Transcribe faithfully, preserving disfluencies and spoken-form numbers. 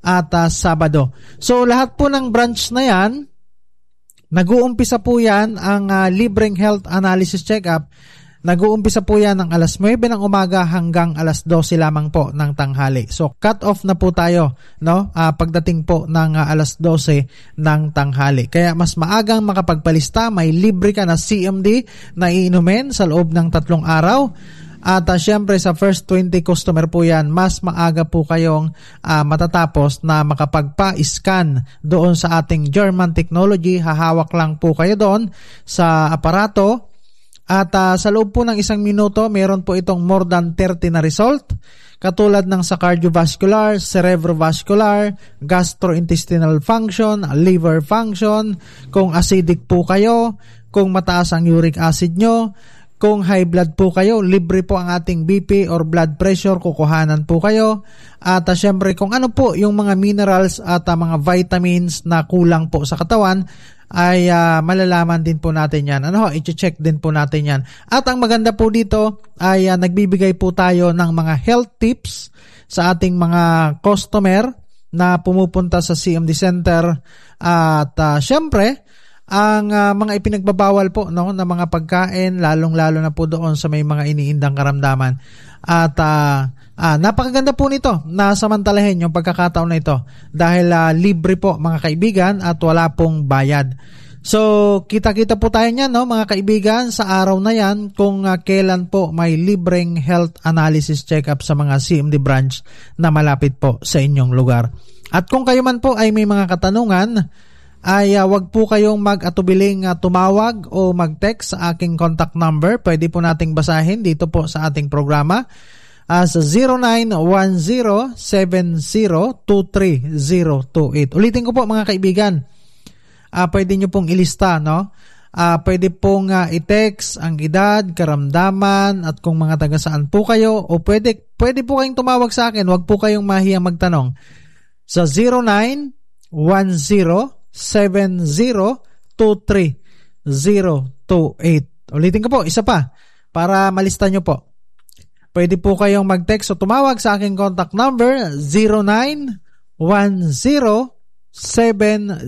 at uh, Sabado. So lahat po ng branch na yan, nag-uumpisa po yan ang uh, libreng health analysis check-up. Nag-uumpisa po yan ng alas nuwebe ng umaga hanggang alas dose lamang po ng tanghali. So cut off na po tayo, no? Uh, pagdating po ng uh, alas dose ng tanghali. Kaya mas maagang makapagpalista, may libre ka na C M D na iinumin sa loob ng tatlong araw. At uh, syempre sa first twenty customer po yan, mas maaga po kayong uh, matatapos na makapagpa-scan doon sa ating German technology. Hahawak lang po kayo doon sa aparato. At uh, sa loob po ng isang minuto, meron po itong more than thirty na result. Katulad ng sa cardiovascular, cerebrovascular, gastrointestinal function, liver function, kung acidic po kayo, kung mataas ang uric acid nyo, kung high blood po kayo, libre po ang ating B P or blood pressure, kukuhanan po kayo. At uh, syempre kung ano po yung mga minerals at uh, mga vitamins na kulang po sa katawan, ay uh, malalaman din po natin yan. Ano, i-check din po natin yan. At ang maganda po dito ay uh, nagbibigay po tayo ng mga health tips sa ating mga customer na pumupunta sa C M D Center. At uh, syempre, ang uh, mga ipinagbabawal po, no, na mga pagkain, lalong-lalo na po doon sa may mga iniindang karamdaman. At uh, ah, napakaganda po nito na samantalahin yung pagkakataon na ito dahil uh, libre po mga kaibigan at wala pong bayad. So kita-kita po tayo niyan, no, mga kaibigan, sa araw na yan kung uh, kailan po may libreng health analysis check-up sa mga C M D branch na malapit po sa inyong lugar. At kung kayo man po ay may mga katanungan, ay uh, wag po kayong mag-atubiling uh, tumawag o mag-text sa aking contact number. Pwede po nating basahin dito po sa ating programa uh, sa zero nine one zero seven zero two three zero two eight. Ulitin ko po mga kaibigan, uh, pwede nyo pong ilista, no? Uh, pwede pong uh, i-text ang edad, karamdaman, at kung mga taga saan po kayo, o pwede, pwede po kayong tumawag sa akin, wag po kayong mahiyang magtanong sa zero nine one zero seven zero two three zero two eight. Ulitin ko po, isa pa, para malista nyo po. Pwede po kayong mag-text o tumawag sa aking contact number zero nine one zero seven